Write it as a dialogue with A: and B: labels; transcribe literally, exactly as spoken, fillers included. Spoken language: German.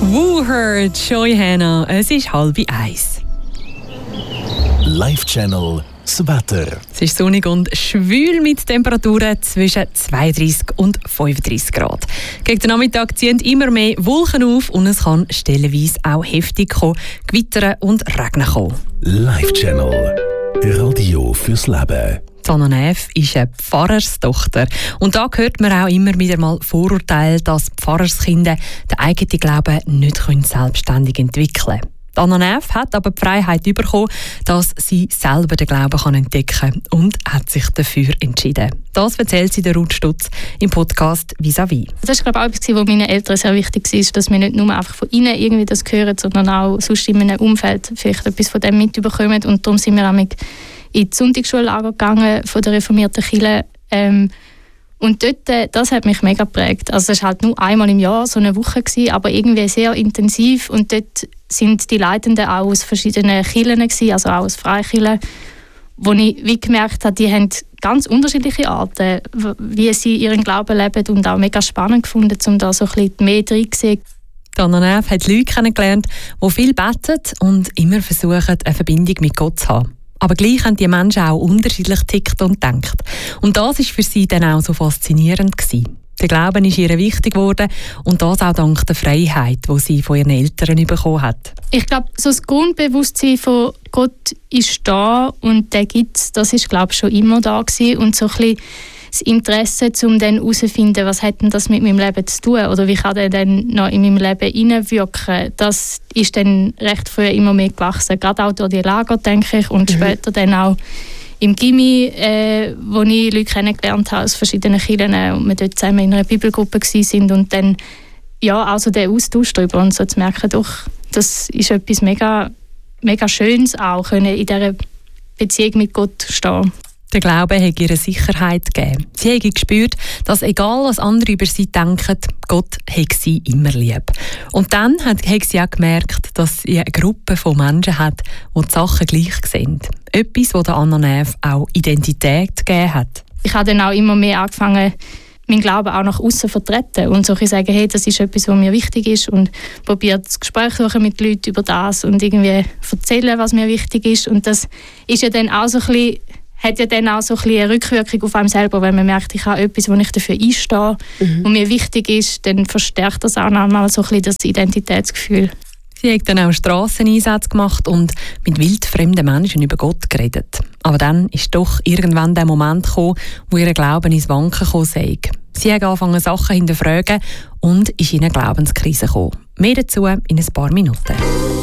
A: Wooher, Joy Hannah, es ist halb eins.
B: Live-Channel das Wetter.
A: Es ist sonnig und schwül mit Temperaturen zwischen zweiunddreißig und fünfunddreißig Grad. Gegen den Nachmittag ziehen immer mehr Wolken auf und es kann stellenweise auch heftig kommen, gewittern und regnen kommen.
B: Live-Channel. Radio fürs Leben.
A: Anna Näf ist eine Pfarrerstochter. Und da hört man auch immer wieder mal Vorurteile, dass Pfarrerskinder den eigenen Glauben nicht selbstständig entwickeln können. Anna Näf hat aber die Freiheit bekommen, dass sie selber den Glauben kann entdecken kann und hat sich dafür entschieden. Das erzählt sie der Ruth Stutz im Podcast «Vis-à-vis».
C: Das war, glaube ich, auch etwas, was meinen Eltern sehr wichtig war, dass wir nicht nur einfach von ihnen irgendwie das hören, sondern auch sonst in einem Umfeld vielleicht etwas von dem mitbekommen. Und darum sind wir auch in die Sonntagsschullager gegangen von der reformierten Kirche. Ähm, und dort, das hat mich mega geprägt. Also es war halt nur einmal im Jahr so eine Woche gewesen, aber irgendwie sehr intensiv. Und dort sind die Leitenden auch aus verschiedenen Kirchen gewesen, also auch aus Freikirchen, wo ich wie gemerkt habe, die haben ganz unterschiedliche Arten, wie sie ihren Glauben leben, und auch mega spannend gefunden, um da so ein bisschen mehr drin zu sehen.
A: Anna Näf hat Leute kennengelernt, die viel beten und immer versuchen, eine Verbindung mit Gott zu haben. Aber gleich haben die Menschen auch unterschiedlich tickt und denkt. Und das war für sie dann auch so faszinierend gewesen. Der Glauben ist ihr wichtig geworden und das auch dank der Freiheit, die sie von ihren Eltern bekommen hat.
C: Ich glaube, so das Grundbewusstsein von Gott ist da und der gibt es, das ist, glaube ich, schon immer da gewesen. Und so ein bisschen das Interesse, um dann herauszufinden, was hat denn das mit meinem Leben zu tun oder wie kann der dann noch in meinem Leben hineinwirken, das ist dann recht früh immer mehr gewachsen. Gerade auch durch die Lager, denke ich, und mhm. später dann auch im Gymi, äh, wo ich Leute kennengelernt habe aus verschiedenen Kirchen und wir dort zusammen in einer Bibelgruppe waren und dann ja, also der Austausch darüber und so zu merken, doch, das ist etwas mega, mega Schönes auch, können in dieser Beziehung mit Gott stehen.
A: Der Glaube hat ihr Sicherheit gegeben. Sie hat gespürt, dass egal was andere über sie denken, Gott hat sie immer lieb. Und dann hat, hat sie auch gemerkt, dass sie eine Gruppe von Menschen hat, die die Sachen gleich sehen. Etwas, das Anna Näf auch Identität gegeben hat.
C: Ich habe dann auch immer mehr angefangen, meinen Glauben auch nach außen zu vertreten und so sagen, hey, das ist etwas, was mir wichtig ist, und probiert das Gespräch suchen mit Leuten über das und irgendwie erzählen, was mir wichtig ist. Und das ist ja dann auch so ein bisschen, hat ja dann auch so ein bisschen eine Rückwirkung auf einem selber, wenn man merkt, ich habe etwas, wo ich dafür einstehe mhm. und mir wichtig ist, dann verstärkt das auch nochmal so ein bisschen das Identitätsgefühl.
A: Sie hat dann auch Strasseneinsätze gemacht und mit wildfremden Menschen über Gott geredet. Aber dann ist doch irgendwann der Moment gekommen, wo ihr Glauben ins Wanken gekommen sei. Sie hat angefangen, Sachen hinterfragen und ist in eine Glaubenskrise gekommen. Mehr dazu in ein paar Minuten.